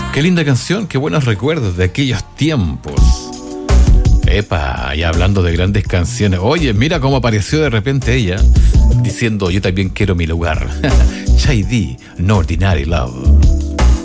Qué linda canción, qué buenos recuerdos de aquellos tiempos. Epa, y hablando de grandes canciones. Oye, mira cómo apareció de repente ella, diciendo yo también quiero mi lugar. Chai D, No Ordinary Love.